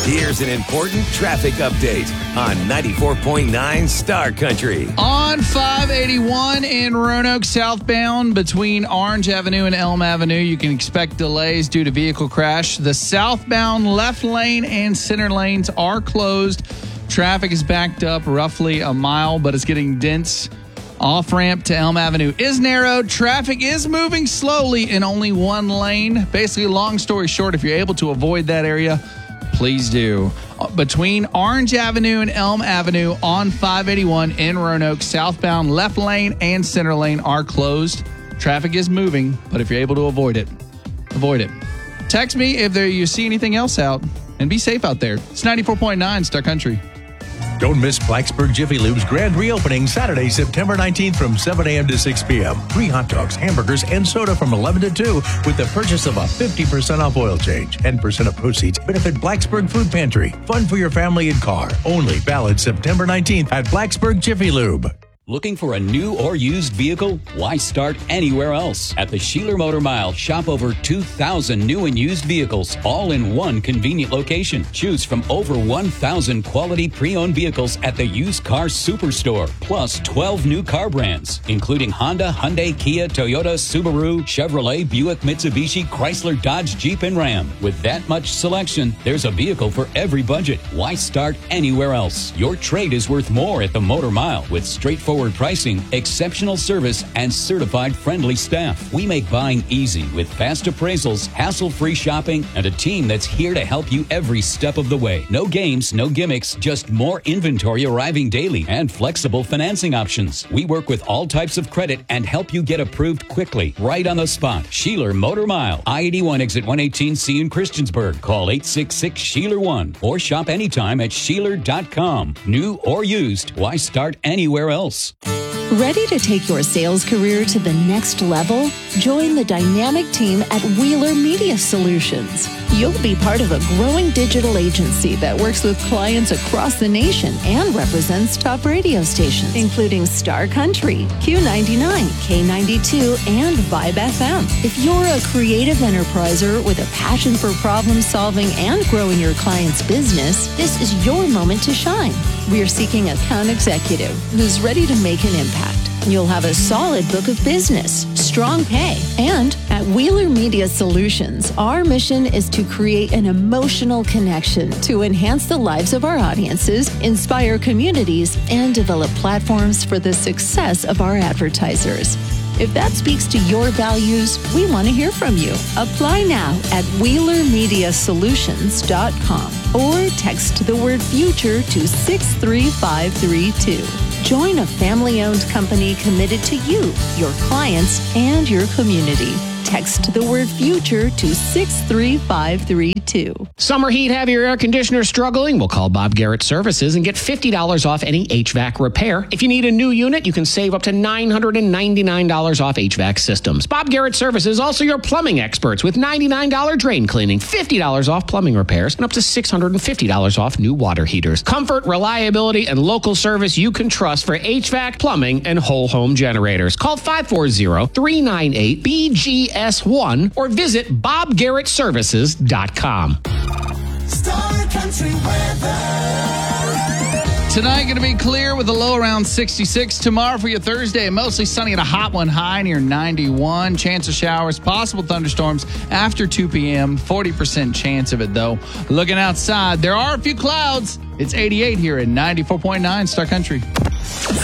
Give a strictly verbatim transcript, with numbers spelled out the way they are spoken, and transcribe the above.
Here's an important traffic update on ninety-four point nine Star Country. On five eighty-one in Roanoke southbound between Orange Avenue and Elm Avenue, you can expect delays due to vehicle crash. The southbound left lane and center lanes are closed. Traffic is backed up roughly a mile, but it's getting dense. Off-ramp to Elm Avenue is narrowed. Traffic is moving slowly in only one lane. Basically, long story short, if you're able to avoid that area, please do. Between Orange Avenue and Elm Avenue on five eighty-one in Roanoke, southbound left lane and center lane are closed. Traffic is moving, but if you're able to avoid it, avoid it. Text me if there you see anything else out, and be safe out there. It's ninety-four point nine Star Country. Don't miss Blacksburg Jiffy Lube's grand reopening Saturday, September nineteenth from seven a.m. to six p.m. Free hot dogs, hamburgers, and soda from eleven to two with the purchase of a fifty percent off oil change. ten percent of proceeds benefit Blacksburg Food Pantry. Fun for your family and car. Only valid September nineteenth at Blacksburg Jiffy Lube. Looking for a new or used vehicle? Why start anywhere else? At the Sheeler Motor Mile, shop over two thousand new and used vehicles, all in one convenient location. Choose from over one thousand quality pre-owned vehicles at the Used Car Superstore, plus twelve new car brands, including Honda, Hyundai, Kia, Toyota, Subaru, Chevrolet, Buick, Mitsubishi, Chrysler, Dodge, Jeep, and Ram. With that much selection, there's a vehicle for every budget. Why start anywhere else? Your trade is worth more at the Motor Mile with straightforward pricing, exceptional service, and certified friendly staff. We make buying easy with fast appraisals, hassle-free shopping, and a team that's here to help you every step of the way. No games, no gimmicks, just more inventory arriving daily and flexible financing options. We work with all types of credit and help you get approved quickly, right on the spot. Sheeler Motor Mile, I eighty-one exit one eighteen C in Christiansburg. Call eight six six, Sheeler one or shop anytime at Sheeler dot com. New or used, why start anywhere else? Ready to take your sales career to the next level? Join the dynamic team at Wheeler Media Solutions. You'll be part of a growing digital agency that works with clients across the nation and represents top radio stations, including Star Country, Q ninety-nine, K ninety-two, and Vibe F M. If you're a creative enterpriser with a passion for problem solving and growing your client's business, this is your moment to shine. We're seeking an account executive who's ready to make an impact. You'll have a solid book of business, strong pay, and at Wheeler Media Solutions, our mission is to create an emotional connection to enhance the lives of our audiences, inspire communities, and develop platforms for the success of our advertisers. If that speaks to your values, we want to hear from you. Apply now at Wheeler Media Solutions dot com or text the word future to six three five three two. Join a family-owned company committed to you, your clients, and your community. Text the word future to six three five three two. Summer heat, have your air conditioner struggling? We'll call Bob Garrett Services and get fifty dollars off any H V A C repair. If you need a new unit, you can save up to nine hundred ninety-nine dollars off H V A C systems. Bob Garrett Services, also your plumbing experts with ninety-nine dollars drain cleaning, fifty dollars off plumbing repairs, and up to six hundred fifty dollars off new water heaters. Comfort, reliability, and local service you can trust for H V A C, plumbing, and whole home generators. Call five four zero, three nine eight, B G S one or visit bob garrett services dot com. Star Country weather. Tonight going to be clear with a low around sixty-six. Tomorrow for your Thursday, mostly sunny and a hot one, high near ninety-one. Chance of showers, possible thunderstorms after two p.m. forty percent chance of it, though. Looking outside, there are a few clouds. It's eighty-eight here at ninety-four point nine Star Country.